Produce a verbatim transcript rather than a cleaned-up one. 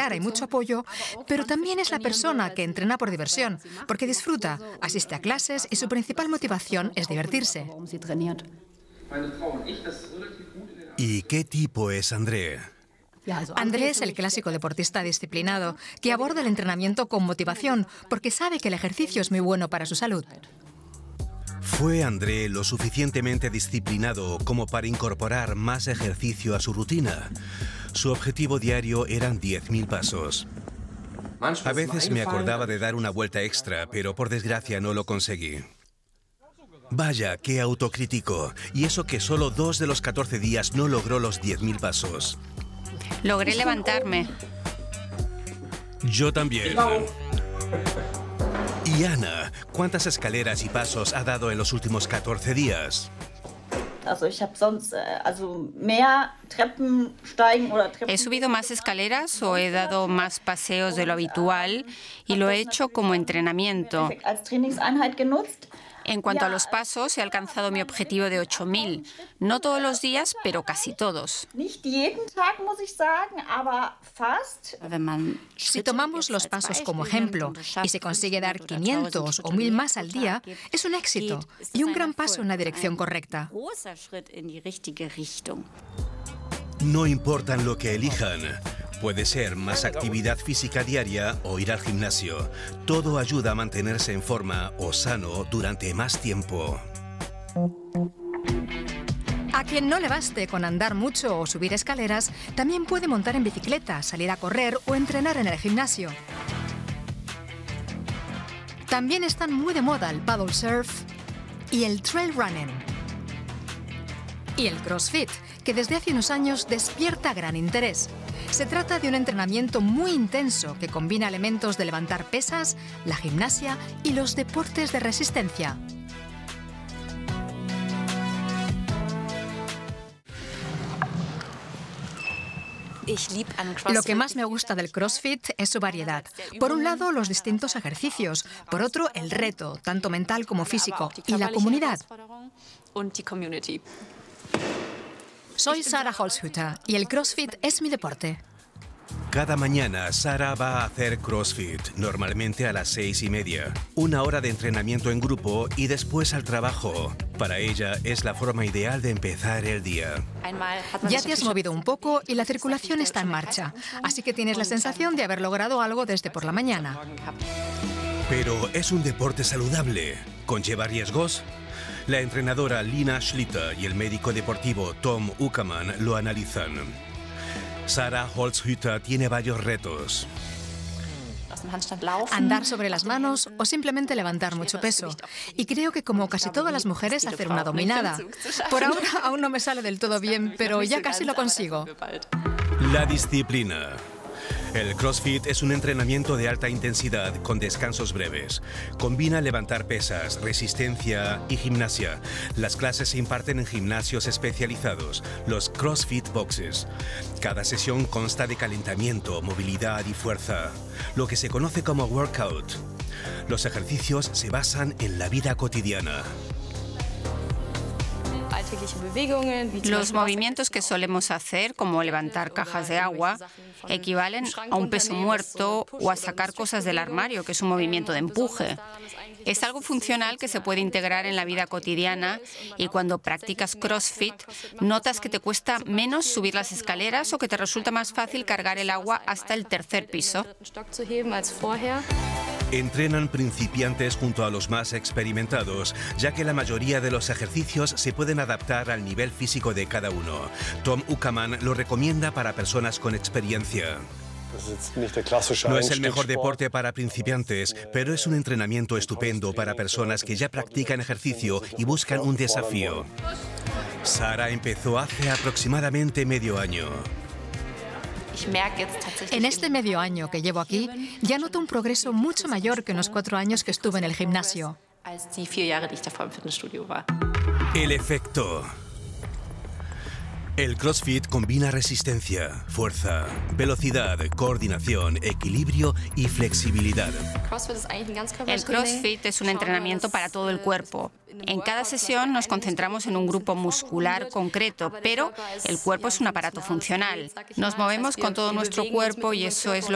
pilar y mucho apoyo, pero también es la persona que entrena por diversión, porque disfruta, asiste a clases y su principal motivación es divertirse. ¿Y qué tipo es André? André es el clásico deportista disciplinado que aborda el entrenamiento con motivación porque sabe que el ejercicio es muy bueno para su salud. ¿Fue André lo suficientemente disciplinado como para incorporar más ejercicio a su rutina? Su objetivo diario eran diez mil pasos. A veces me acordaba de dar una vuelta extra, pero por desgracia no lo conseguí. Vaya, qué autocrítico. Y eso que solo dos de los catorce días no logró los diez mil pasos. Logré levantarme. Yo también. Y Ana, ¿cuántas escaleras y pasos ha dado en los últimos catorce días? He subido más escaleras o he dado más paseos de lo habitual y lo he hecho como entrenamiento. En cuanto a los pasos, he alcanzado mi objetivo de ocho mil. No todos los días, pero casi todos. Si tomamos los pasos como ejemplo y se consigue dar quinientos o mil más al día, es un éxito y un gran paso en la dirección correcta. No importan lo que elijan. Puede ser más actividad física diaria o ir al gimnasio. Todo ayuda a mantenerse en forma o sano durante más tiempo. A quien no le baste con andar mucho o subir escaleras, también puede montar en bicicleta, salir a correr o entrenar en el gimnasio. También están muy de moda el paddle surf y el trail running. Y el CrossFit, que desde hace unos años despierta gran interés. Se trata de un entrenamiento muy intenso que combina elementos de levantar pesas, la gimnasia y los deportes de resistencia. Lo que más me gusta del CrossFit es su variedad. Por un lado, los distintos ejercicios. Por otro, el reto, tanto mental como físico. Y la comunidad. Soy Sarah Holzhütter y el CrossFit es mi deporte. Cada mañana Sara va a hacer CrossFit, normalmente a las seis y media. Una hora de entrenamiento en grupo y después al trabajo. Para ella es la forma ideal de empezar el día. Ya te has movido un poco y la circulación está en marcha, así que tienes la sensación de haber logrado algo desde por la mañana. Pero ¿es un deporte saludable? ¿Conlleva riesgos? La entrenadora Lina Schlitter y el médico deportivo Tom Uckerman lo analizan. Sarah Holzhütter tiene varios retos. Andar sobre las manos o simplemente levantar mucho peso. Y creo que como casi todas las mujeres, hacer una dominada. Por ahora aún no me sale del todo bien, pero ya casi lo consigo. La disciplina. El CrossFit es un entrenamiento de alta intensidad con descansos breves. Combina levantar pesas, resistencia y gimnasia. Las clases se imparten en gimnasios especializados, los CrossFit Boxes. Cada sesión consta de calentamiento, movilidad y fuerza, lo que se conoce como workout. Los ejercicios se basan en la vida cotidiana. Los movimientos que solemos hacer, como levantar cajas de agua, equivalen a un peso muerto o a sacar cosas del armario, que es un movimiento de empuje. Es algo funcional que se puede integrar en la vida cotidiana y cuando practicas CrossFit notas que te cuesta menos subir las escaleras o que te resulta más fácil cargar el agua hasta el tercer piso. Entrenan principiantes junto a los más experimentados, ya que la mayoría de los ejercicios se pueden adaptar al nivel físico de cada uno. Tom Uckerman lo recomienda para personas con experiencia. No es el mejor deporte para principiantes, pero es un entrenamiento estupendo para personas que ya practican ejercicio y buscan un desafío. Sara empezó hace aproximadamente medio año. En este medio año que llevo aquí, ya noto un progreso mucho mayor que en los cuatro años que estuve en el gimnasio. El efecto. El CrossFit combina resistencia, fuerza, velocidad, coordinación, equilibrio y flexibilidad. El CrossFit es un entrenamiento para todo el cuerpo. En cada sesión nos concentramos en un grupo muscular concreto, pero el cuerpo es un aparato funcional. Nos movemos con todo nuestro cuerpo y eso es lo